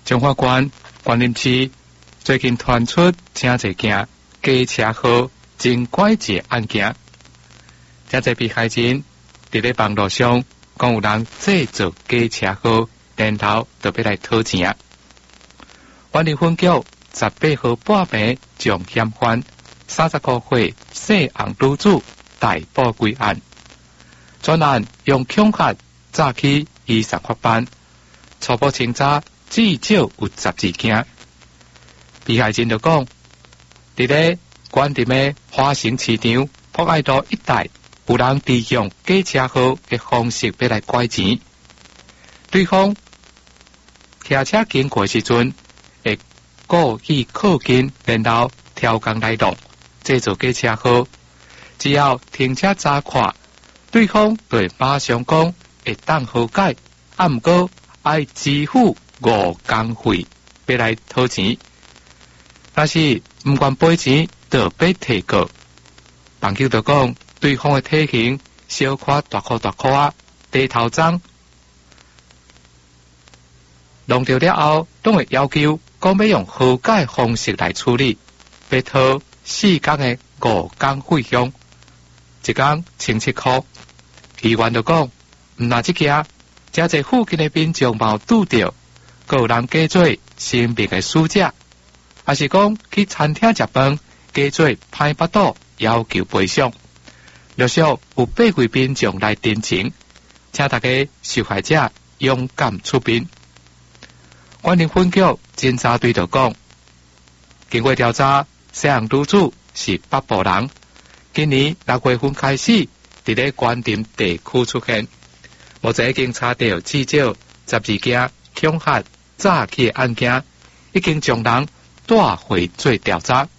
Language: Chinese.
中华县关林市最近传出真侪件假车号真怪异案件，真侪被害人伫咧网络上讲有人制作假车号，然后就要来讨钱。县离婚局18号半暝将嫌犯39岁姓洪女子逮捕归案。专案用恐吓诈欺以上法办，初步清查至少有12件。被害人就讲，伫咧关林的花城市场博爱路一带，有人利用假车号的方式要来拐钱。对方骑车经过时阵，会故意靠近，然后挑工来弄，制造假车号。只要停车查看，对方就会马上讲会当和解，毋过爱支付5工费，要来讨钱。但是毋管赔钱，就被提告。网友就讲，对方的体型小可大块啊，低头脏。弄掉了后，都会要求讲要用和解方式来处理，要讨4天的5工费用，1天17块。议员就讲，毋那这件，真侪附近的民众嘛拄到，还有人假做生病的死者，还是讲去餐厅食饭，假做歹腹肚要求赔偿。陆续有8位民众来တင်情，请大家受害者勇敢出面。县林分局侦查队就讲，经过调查，涉案女子是北部人，今年6月份开始伫咧关林地区出现，目前已经查到至少12件恐吓诈欺案件，已经将人带回做调查。